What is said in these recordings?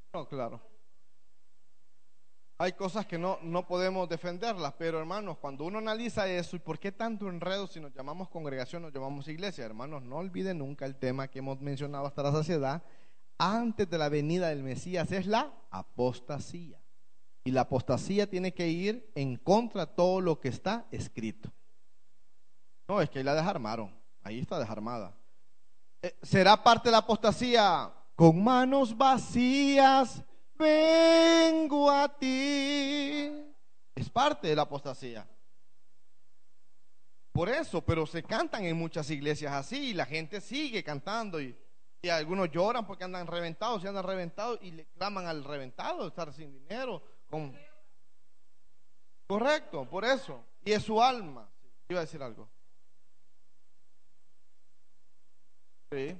No, claro. Hay cosas que no podemos defenderlas, pero hermanos, cuando uno analiza eso, ¿y por qué tanto enredo si nos llamamos congregación, nos llamamos iglesia? Hermanos, no olviden nunca el tema que hemos mencionado hasta la saciedad. Antes de la venida del Mesías es la apostasía. Y la apostasía tiene que ir en contra de todo lo que está escrito. No, es que ahí la desarmaron. Ahí está desarmada. ¿Será parte de la apostasía? Con manos vacías vengo a ti. Es parte de la apostasía. Por eso, pero se cantan en muchas iglesias así y la gente sigue cantando y algunos lloran porque andan reventados, se andan reventados y le claman al reventado, estar sin dinero. Correcto, por eso. Y es su alma. Iba a decir algo. Sí.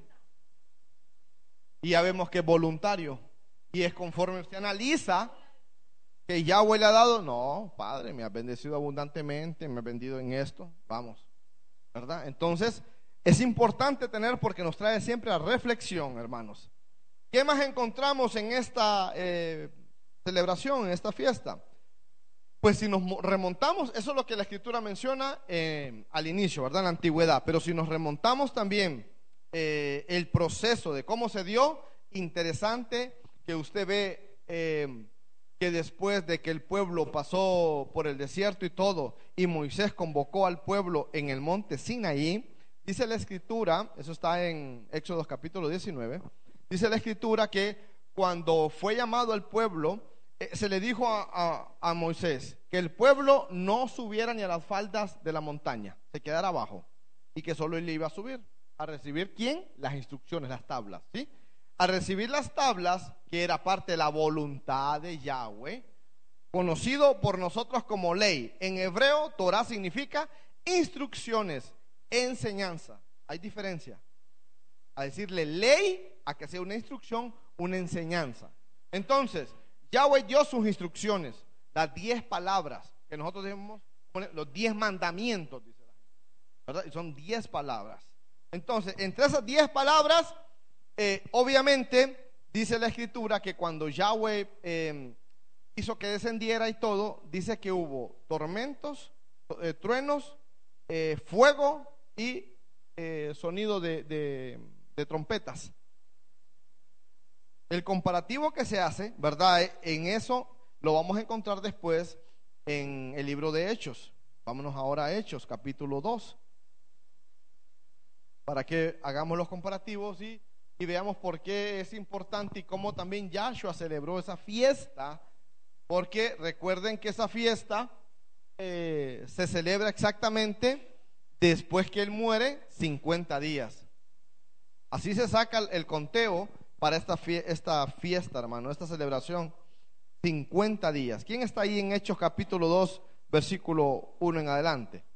Y ya vemos que es voluntario. Y es conforme usted analiza que Yahweh le ha dado. No, Padre, me ha bendecido abundantemente, me ha bendido en esto. Vamos, ¿verdad? Entonces, es importante tener porque nos trae siempre a reflexión, hermanos. ¿Qué más encontramos en esta celebración, en esta fiesta? Pues si nos remontamos, eso es lo que la Escritura menciona al inicio, ¿verdad? En la antigüedad. Pero si nos remontamos también el proceso de cómo se dio, interesante que usted ve que después de que el pueblo pasó por el desierto y todo, y Moisés convocó al pueblo en el monte Sinaí, dice la Escritura, eso está en Éxodo capítulo 19, dice la Escritura que cuando fue llamado al pueblo, se le dijo a Moisés que el pueblo no subiera ni a las faldas de la montaña, se quedara abajo, y que solo él iba a subir. ¿A recibir quién? Las instrucciones, las tablas, ¿sí? A recibir las tablas, que era parte de la voluntad de Yahweh, conocido por nosotros como ley. En hebreo, Torah significa instrucciones, enseñanza. Hay diferencia. A decirle ley, a que sea una instrucción, una enseñanza. Entonces, Yahweh dio sus instrucciones, las 10 palabras, que nosotros decimos, los 10 mandamientos, dice la gente, ¿verdad? Y son 10 palabras. Entonces, entre esas 10 palabras, obviamente, dice la Escritura que cuando Yahweh hizo que descendiera y todo, dice que hubo tormentos, truenos, fuego y sonido de trompetas. El comparativo que se hace, ¿verdad? En eso lo vamos a encontrar después en el libro de Hechos. Vámonos ahora a Hechos, capítulo 2. Para que hagamos los comparativos y veamos por qué es importante y cómo también Yahshua celebró esa fiesta, porque recuerden que esa fiesta se celebra exactamente después que él muere, 50 días. Así se saca el conteo para esta fiesta, hermano, esta celebración, 50 días. ¿Quién está ahí en Hechos capítulo 2, versículo 1 en adelante?